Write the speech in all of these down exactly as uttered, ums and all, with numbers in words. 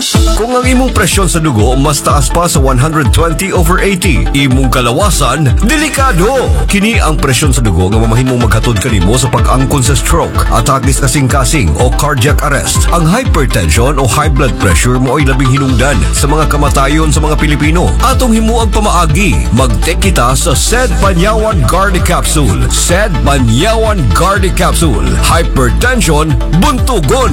Kung ang imong presyon sa dugo mas taas pa sa one twenty over eighty, imong kalawasan, delikado. Kini ang presyon sa dugo nga mamahimong maghatod kanimo sa pag-angkon sa stroke, atakis kasing-kasing o cardiac arrest. Ang hypertension o high blood pressure mo ay labing hinungdan sa mga kamatayon sa mga Pilipino. Atong himuang pamaagi, mag-take kita sa S E D Banyawan Gardi Capsule. S E D Banyawan Gardi Capsule. Hypertension, buntugon.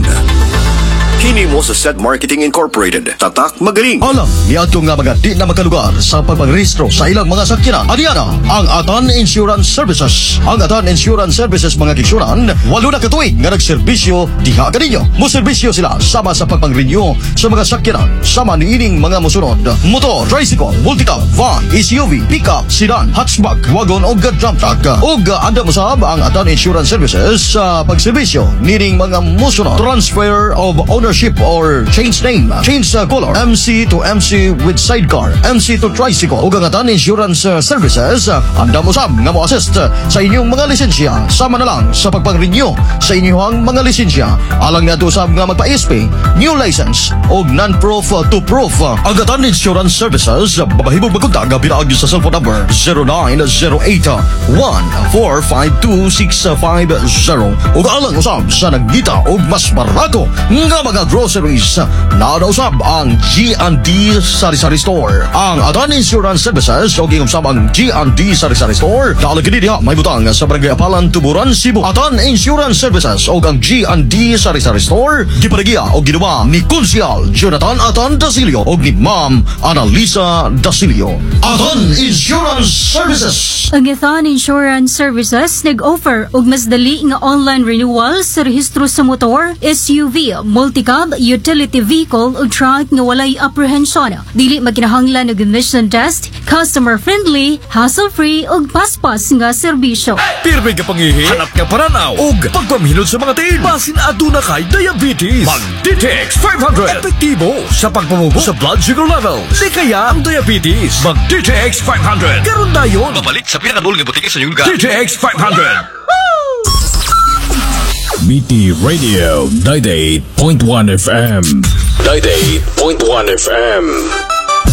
Kini mo sa S E D Marketing Incorporated. Tatak magaling. Alam, niadto nga mga di na makalugar sa pagpagrehistro sa ilang mga sakyanan. Adiana, ang Atan Insurance Services. Ang Atan Insurance Services mga kiksuran, walo na katuig nga nagserbisyo diha kaninyo. Moserbisyo sila sama sa pagpang-renew sa mga sakyanan. Sama ni ining mga musunod: motor, tricycle, multicab, van, S U V, pickup, sedan, hatchback, wagon o dump truck. Ug anda mosab ang Atan Insurance Services sa pagserbisyo nining mga musunod: transfer of ownership or change name, change uh, color, M C to M C with sidecar, M C to tricycle. Ug ang Atan Insurance uh, Services uh, anda mo sab nga mo assist uh, sa inyong mga lisensya. Sama na lang sa pagpang-renew sa inyong mga lisensya. Alang nga sab nga magpa-S P, new license o non-proof uh, to proof. Uh, ang Atan Insurance Services uh, babahibog magkontak nga pinaagi sa cellphone number zero nine zero eight one four five two six five zero. Ug alang usab sa nagdita og mas barato nga mga groceries na usab ang G and D Sari-Sari Store. Ang Atan Insurance Services o gingusab ang G and D Sari-Sari Store dalagin diha may butang sa Barangay Apalan, Tuburan, Cebu. Atan Insurance Services o ang G and D Sari-Sari Store giparegiya o ginawa ni Konsyal Jonathan Atan Dasilio o ni Ma'am Annalisa Dasilio. Atan Insurance Services. Ang Atan Insurance Services nag-offer og mas dali nga online renewal sa rehistro sa motor, S U V, multicab, utility vehicle o truck nga walay apprehension. Dili makinahanglan og emission test, customer-friendly, hassle-free o paspas nga serbisyo. Pirmi ka pangihi, hanap ka paranaw ug pagpamhilot sa mga tiil. Basin aduna kay diabetes. Mag-D T X five hundred. Epektibo sa pagpamubo sa blood sugar level. Di kaya ang diabetes. Mag-D T X five hundred. Karon dayon. Babalik sa pinakadul nga butike sa inyong lugar. D T X five hundred. B T Radio ninety-eight point one F M. ninety-eight point one F M.